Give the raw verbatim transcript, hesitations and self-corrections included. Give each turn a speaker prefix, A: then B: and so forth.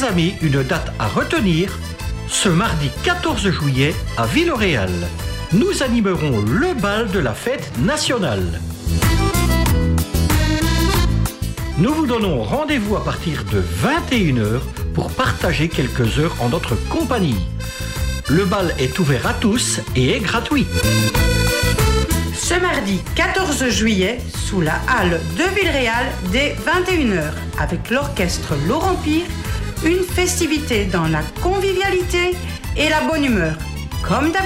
A: amis, une date à retenir, ce mardi quatorze juillet à Villeréal. Nous animerons le bal de la fête nationale. Nous vous donnons rendez-vous à partir de vingt et une heures pour partager quelques heures en notre compagnie. Le bal est ouvert à tous et est gratuit.
B: Ce mardi quatorze juillet, sous la halle de Villeréal, dès vingt et une heures, avec l'orchestre Laurent Pire, une festivité dans la convivialité et la bonne humeur. Comme d'habitude.